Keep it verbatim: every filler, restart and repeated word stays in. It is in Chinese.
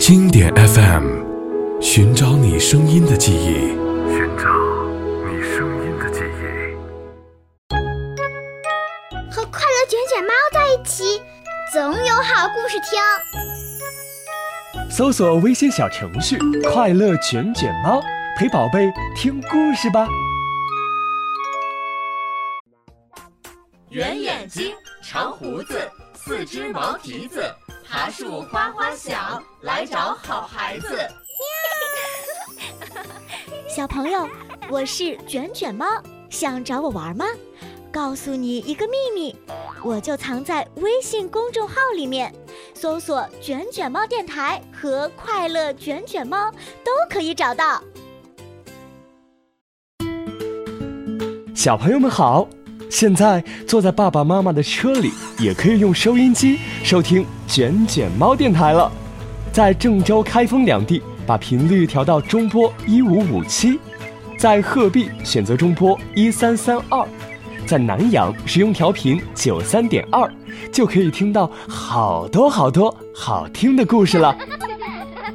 经典 F M， 寻找你声音的记忆， 寻找你声音的记忆。 和快乐卷卷猫在一起，总有好故事听。 搜索微信小程序“快乐卷卷猫”，陪宝贝听故事吧。 圆眼睛，长胡子，四只毛蹄子，爬树花花小，来找好孩子。 小朋友，我是卷卷猫，想找我玩吗？告诉你一个秘密，我就藏在微信公众号里面，搜索卷卷猫电台和快乐卷卷猫都可以找到。 小朋友们好，现在坐在爸爸妈妈的车里，也可以用收音机收听卷卷猫电台了。在郑州、开封两地，把频率调到中波一五五七；在鹤壁选择中波一三三二；在南阳使用调频九三点二，就可以听到好多好多好听的故事了。